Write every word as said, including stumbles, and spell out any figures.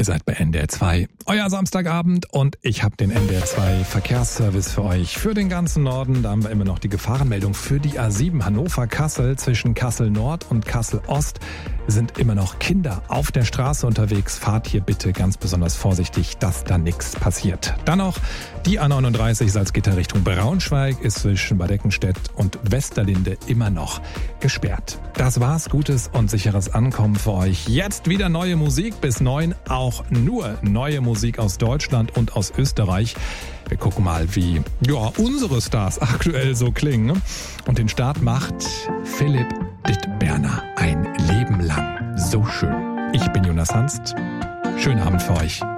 Ihr seid bei N D R zwei, euer Samstagabend, und ich habe den N D R zwei Verkehrsservice für euch. Für den ganzen Norden, da haben wir immer noch die Gefahrenmeldung für die A sieben Hannover-Kassel. Zwischen Kassel Nord und Kassel Ost sind immer noch Kinder auf der Straße unterwegs. Fahrt hier bitte ganz besonders vorsichtig, dass da nichts passiert. Dann noch die A neununddreißig Salzgitter Richtung Braunschweig ist zwischen Bad Eckenstedt und Westerlinde immer noch gesperrt. Das war's, gutes und sicheres Ankommen für euch. Jetzt wieder neue Musik bis neun, auch nur neue Musik aus Deutschland und aus Österreich. Wir gucken mal, wie ja, unsere Stars aktuell so klingen. Und den Start macht Philipp Dittberner. Ein Leben lang. So schön. Ich bin Jonas Hanst. Schönen Abend für euch.